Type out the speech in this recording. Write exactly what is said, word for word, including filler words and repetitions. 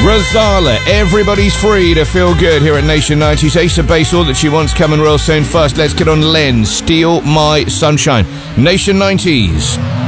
Rozalla, everybody's free to feel good here at Nation nineties. Ace of Base, all that she wants coming real soon. First, let's get on Len, Steal My Sunshine. Nation nineties.